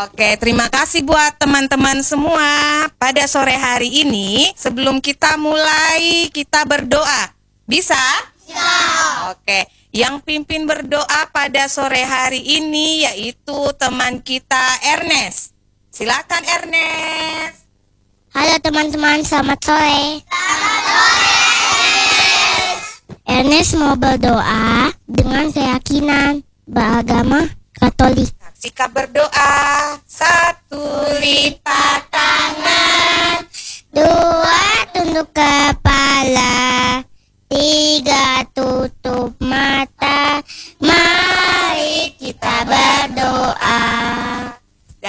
Oke, terima kasih buat teman-teman semua. Pada sore hari ini, sebelum kita mulai, kita berdoa. Bisa? Bisa. Oke, yang pimpin berdoa pada sore hari ini yaitu teman kita Ernest. Silakan Ernest. Halo teman-teman, selamat sore. Selamat sore. Ernest mau berdoa dengan keyakinan beragama Katolik. Sikap berdoa. 1, lipat tangan. 2, tunduk kepala. 3,